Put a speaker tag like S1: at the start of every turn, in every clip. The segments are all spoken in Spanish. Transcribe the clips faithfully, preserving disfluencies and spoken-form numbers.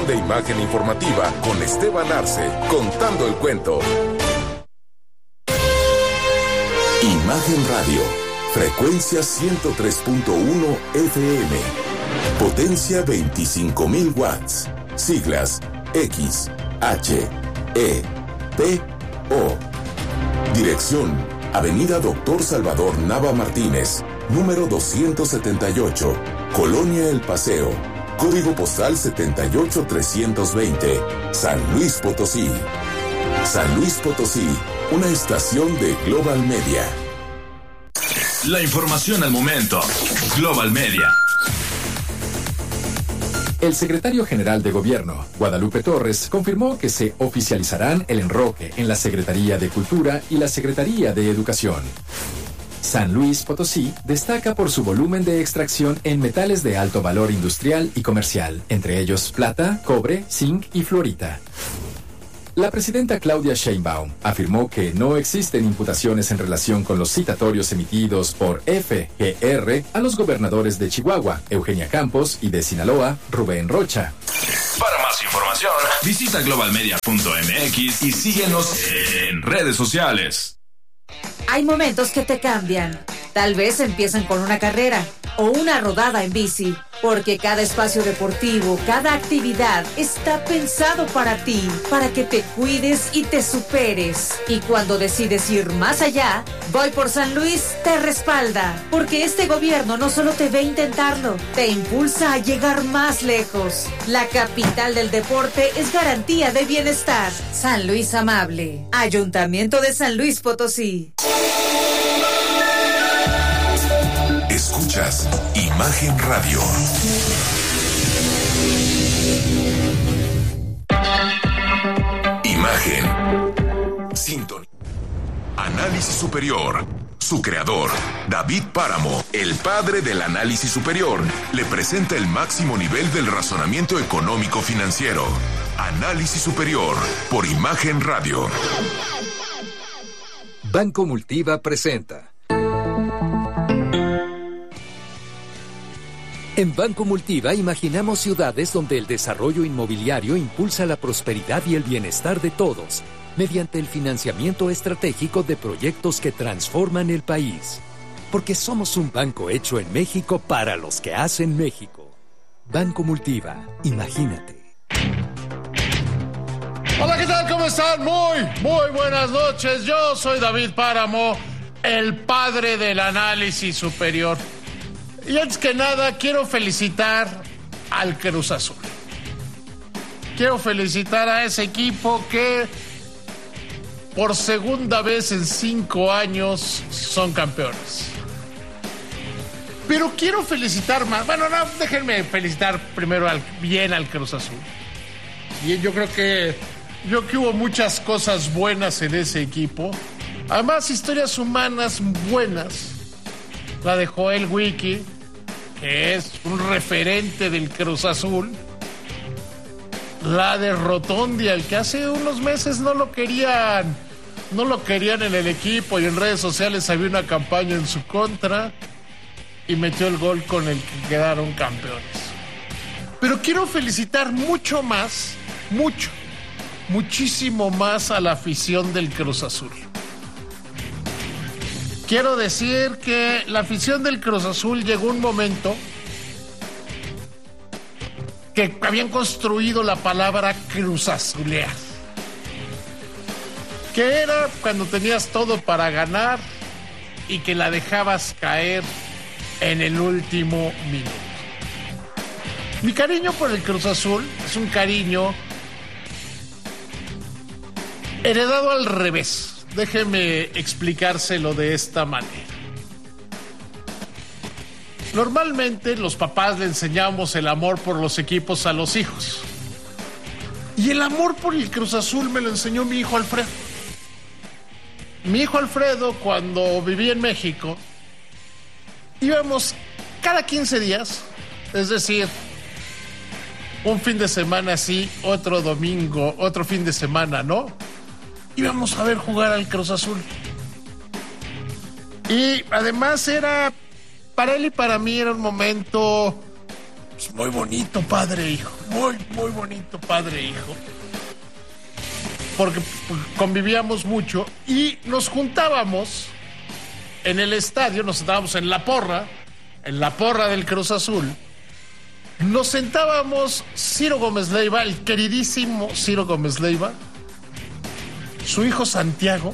S1: de imagen informativa con Esteban Arce, contando el cuento. Imagen Radio, frecuencia ciento tres punto uno F M, potencia veinticinco mil watts, siglas X, H, E, P, O. Dirección, Avenida Doctor Salvador Nava Martínez, número doscientos setenta y ocho, Colonia El Paseo, código postal setenta y ocho trescientos veinte, San Luis Potosí. San Luis Potosí, una estación de Global Media.
S2: La información al momento. Global Media.
S3: El secretario general de Gobierno, Guadalupe Torres, confirmó que se oficializarán el enroque en la Secretaría de Cultura y la Secretaría de Educación. San Luis Potosí destaca por su volumen de extracción en metales de alto valor industrial y comercial, entre ellos plata, cobre, zinc y fluorita. La presidenta Claudia Sheinbaum afirmó que no existen imputaciones en relación con los citatorios emitidos por F G R a los gobernadores de Chihuahua, Eugenia Campos, y de Sinaloa, Rubén Rocha.
S2: Para más información, visita global media punto m x y síguenos en redes sociales.
S4: Hay momentos que te cambian. Tal vez empiezan con una carrera o una rodada en bici, porque cada espacio deportivo, cada actividad está pensado para ti, para que te cuides y te superes. Y cuando decides ir más allá, Voy por San Luis te respalda, porque este gobierno no solo te ve intentarlo, te impulsa a llegar más lejos. La capital del deporte es garantía de bienestar. San Luis Amable, Ayuntamiento de San Luis Potosí.
S1: Escuchas Imagen Radio. Imagen. Sintonía. Análisis Superior. Su creador, David Páramo, el padre del análisis superior, le presenta el máximo nivel del razonamiento económico financiero. Análisis Superior, por Imagen Radio.
S5: Banco Multiva presenta. En Banco Multiva imaginamos ciudades donde el desarrollo inmobiliario impulsa la prosperidad y el bienestar de todos, mediante el financiamiento estratégico de proyectos que transforman el país. Porque somos un banco hecho en México para los que hacen México. Banco Multiva, imagínate.
S6: Hola, ¿qué tal? ¿Cómo están? Muy, muy buenas noches. Yo soy David Páramo, el padre del análisis superior. Y antes que nada, quiero felicitar al Cruz Azul. Quiero felicitar a ese equipo que por segunda vez en cinco años son campeones. Pero quiero felicitar más. Bueno, no, déjenme felicitar primero al, bien al Cruz Azul. Bien, yo creo que, yo creo que hubo muchas cosas buenas en ese equipo. Además, historias humanas buenas. La de Joel Wiki, que es un referente del Cruz Azul. La de Rotondi, al que hace unos meses no lo querían, no lo querían en el equipo y en redes sociales había una campaña en su contra y metió el gol con el que quedaron campeones. Pero quiero felicitar mucho más, mucho, muchísimo más a la afición del Cruz Azul. Quiero decir que la afición del Cruz Azul llegó un momento que habían construido la palabra cruzazulear, que era cuando tenías todo para ganar y que la dejabas caer en el último minuto. Mi cariño por el Cruz Azul es un cariño heredado al revés. Déjeme explicárselo de esta manera. Normalmente los papás le enseñamos el amor por los equipos a los hijos. Y el amor por el Cruz Azul me lo enseñó mi hijo Alfredo. Mi hijo Alfredo, cuando vivía en México, íbamos cada quince días, es decir, un fin de semana sí, otro domingo, otro fin de semana no, íbamos a ver jugar al Cruz Azul. Y además era, para él y para mí era un momento Pues muy bonito padre e hijo, muy, muy bonito padre e hijo. Porque convivíamos mucho y nos juntábamos en el estadio, nos sentábamos en la porra, en la porra del Cruz Azul. Nos sentábamos Ciro Gómez Leiva, el queridísimo Ciro Gómez Leiva, su hijo Santiago,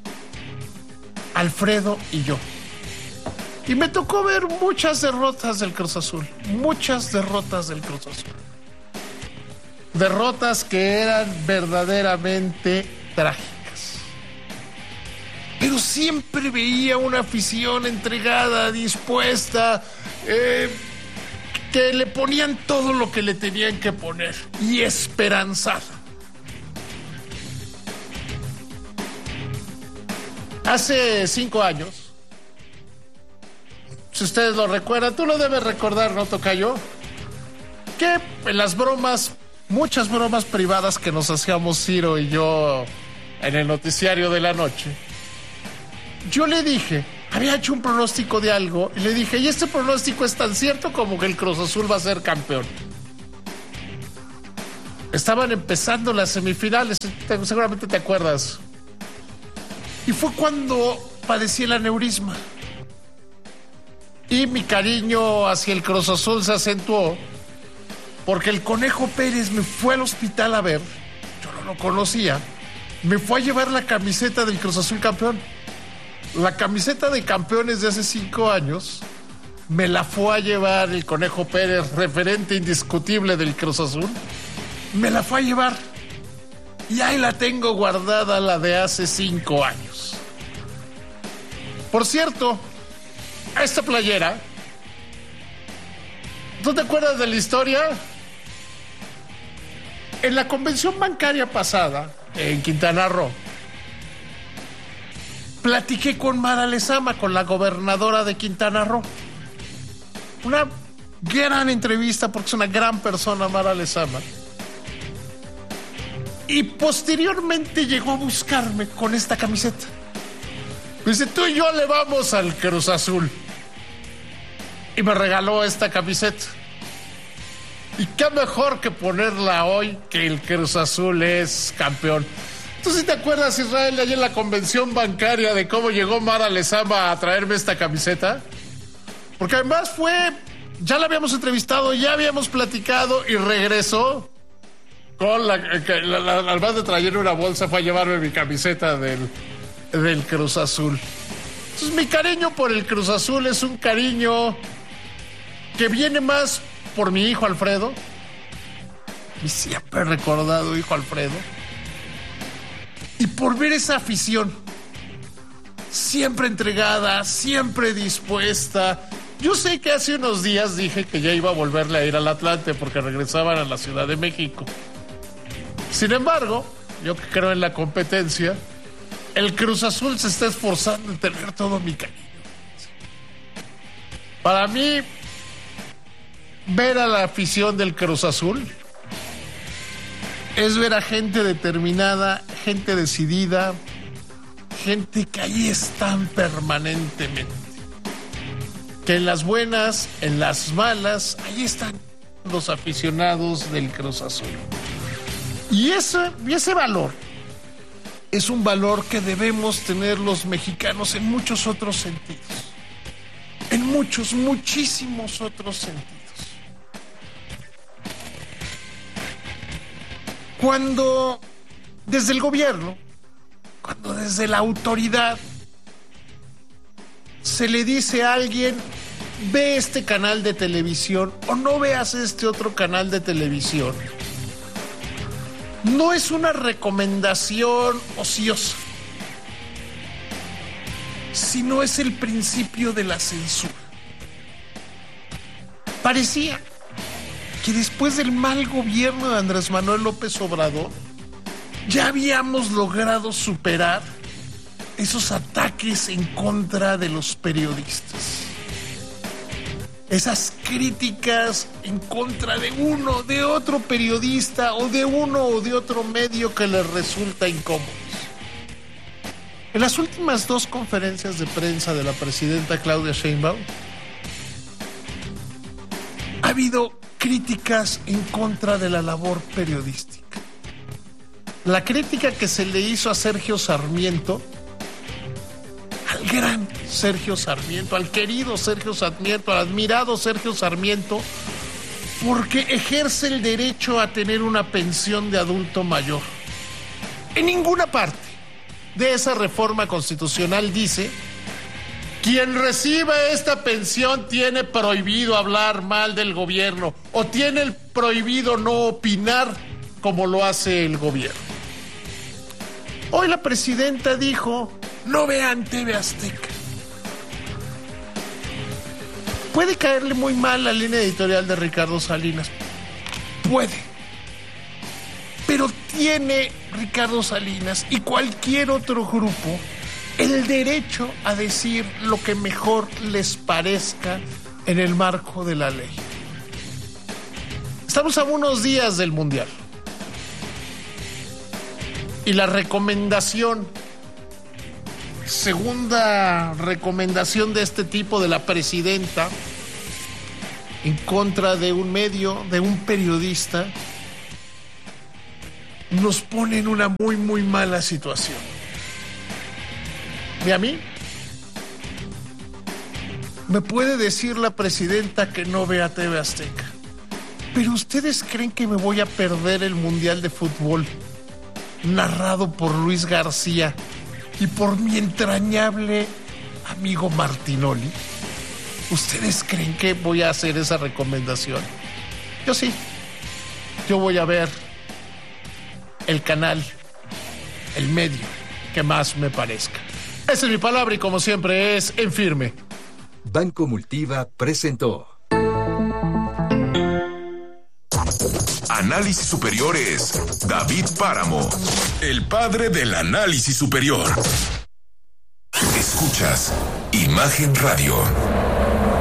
S6: Alfredo y yo. Y me tocó ver muchas derrotas del Cruz Azul, muchas derrotas del Cruz Azul. Derrotas que eran verdaderamente trágicas. Pero siempre veía una afición entregada, dispuesta, eh, que le ponían todo lo que le tenían que poner y esperanzada. Hace cinco años, si ustedes lo recuerdan, tú lo debes recordar, ¿no, tocayo? Que en las bromas, muchas bromas privadas que nos hacíamos Ciro y yo en el noticiario de la noche, yo le dije, había hecho un pronóstico de algo, y le dije, y este pronóstico es tan cierto como que el Cruz Azul va a ser campeón. Estaban empezando las semifinales, seguramente te acuerdas. Y fue cuando padecí el aneurisma. Y mi cariño hacia el Cruz Azul se acentuó porque el Conejo Pérez me fue al hospital a ver, yo no lo conocía, me fue a llevar la camiseta del Cruz Azul campeón. La camiseta de campeones de hace cinco años me la fue a llevar el Conejo Pérez, referente indiscutible del Cruz Azul. Me la fue a llevar y ahí la tengo guardada, la de hace cinco años. Por cierto, esta playera, ¿tú te acuerdas de la historia? En la convención bancaria pasada, en Quintana Roo, platiqué con Mara Lezama, con la gobernadora de Quintana Roo. Una gran entrevista porque es una gran persona, Mara Lezama. Y posteriormente llegó a buscarme con esta camiseta. Me dice, tú y yo le vamos al Cruz Azul. Y me regaló esta camiseta. Y qué mejor que ponerla hoy que el Cruz Azul es campeón. ¿Tú sí te acuerdas, Israel, de allí en la convención bancaria de cómo llegó Mara Lezama a traerme esta camiseta? Porque además fue, ya la habíamos entrevistado, ya habíamos platicado y regresó con la, la, la, la además de traerme una bolsa, fue a llevarme mi camiseta del, del Cruz Azul. Entonces mi cariño por el Cruz Azul es un cariño que viene más por mi hijo Alfredo, mi siempre recordado hijo Alfredo, y por ver esa afición siempre entregada, siempre dispuesta. Yo sé que hace unos días dije que ya iba a volverle a ir al Atlante porque regresaban a la Ciudad de México. Sin embargo, yo que creo en la competencia, el Cruz Azul se está esforzando en tener todo mi cariño. Para mí, ver a la afición del Cruz Azul es ver a gente determinada, gente decidida, gente que ahí están permanentemente. Que en las buenas, en las malas, ahí están los aficionados del Cruz Azul. Y ese, y ese valor es un valor que debemos tener los mexicanos en muchos otros sentidos. En muchos, muchísimos otros sentidos. Cuando desde el gobierno, cuando desde la autoridad se le dice a alguien, ve este canal de televisión o no veas este otro canal de televisión, no es una recomendación ociosa, sino es el principio de la censura. Parecía que después del mal gobierno de Andrés Manuel López Obrador ya habíamos logrado superar esos ataques en contra de los periodistas, esas críticas en contra de uno, de otro periodista o de uno o de otro medio que les resulta incómodos. En las últimas dos conferencias de prensa de la presidenta Claudia Sheinbaum ha habido críticas en contra de la labor periodística. La crítica que se le hizo a Sergio Sarmiento, al gran Sergio Sarmiento, al querido Sergio Sarmiento, al admirado Sergio Sarmiento, porque ejerce el derecho a tener una pensión de adulto mayor. En ninguna parte de esa reforma constitucional dice: quien reciba esta pensión tiene prohibido hablar mal del gobierno o tiene el prohibido no opinar como lo hace el gobierno. Hoy la presidenta dijo: no vean T V Azteca. Puede caerle muy mal la línea editorial de Ricardo Salinas. Puede. Pero tiene Ricardo Salinas y cualquier otro grupo el derecho a decir lo que mejor les parezca en el marco de la ley. Estamos a unos días del Mundial. Y la recomendación, segunda recomendación de este tipo de la presidenta en contra de un medio, de un periodista, nos pone en una muy, muy mala situación. ¿Y a mí? Me puede decir la presidenta que no vea T V Azteca, pero ¿ustedes creen que me voy a perder el Mundial de Fútbol narrado por Luis García y por mi entrañable amigo Martinoli? ¿Ustedes creen que voy a hacer esa recomendación? Yo sí. Yo voy a ver el canal, el medio que más me parezca. Esa es mi palabra y como siempre es en firme.
S5: Banco Multiva presentó
S1: Análisis Superiores, David Páramo, el padre del análisis superior. Escuchas Imagen Radio.